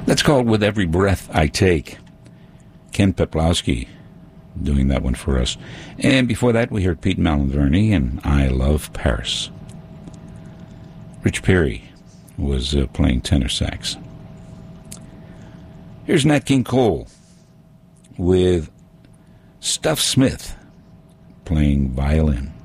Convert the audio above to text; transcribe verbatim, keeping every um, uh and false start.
That's called With Every Breath I Take. Ken Peplowski doing that one for us. And before that, we heard Pete Malverne and I Love Paris. Rich Perry was uh, playing tenor sax. Here's Nat King Cole with Stuff Smith playing violin.